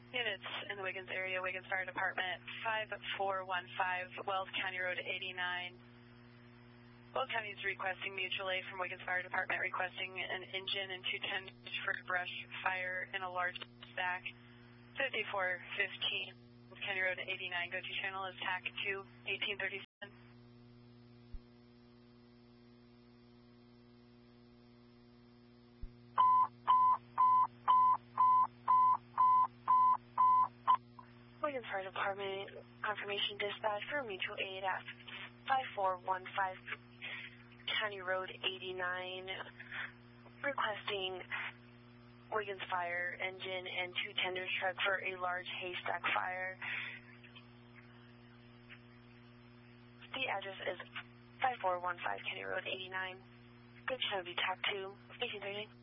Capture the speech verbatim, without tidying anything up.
Units in the Wiggins area, Wiggins Fire Department, five four one five, Wells County Road eighty-nine. Wells County is requesting mutual aid from Wiggins Fire Department, requesting an engine and two tenders for brush fire in a large stack. fifty-four fifteen, Wells County Road eighty-nine, go-to channel is T A C two, eighteen thirty-seven. Wiggins Fire Department, confirmation dispatch for mutual aid at five four one five County Road eighty-nine, requesting Wiggins Fire engine and two tender truck for a large haystack fire. The address is five four one five County Road eighty-nine. Good channel to be T A C two, eighteen thirty.